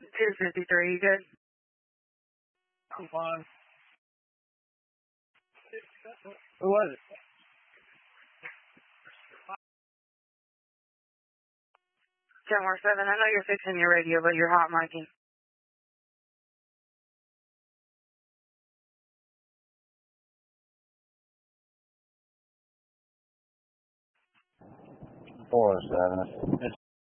253, you good? I'm fine. Who was it? 10-7, I know you're fixing your radio, but you're hot micing. Four 7.